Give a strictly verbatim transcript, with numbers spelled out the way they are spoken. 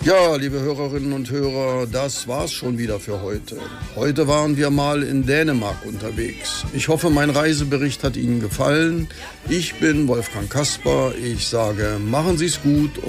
Ja, liebe Hörerinnen und Hörer, das war's schon wieder für heute. Heute waren wir mal in Dänemark unterwegs. Ich hoffe, mein Reisebericht hat Ihnen gefallen. Ich bin Wolfgang Kasper. Ich sage, machen Sie's gut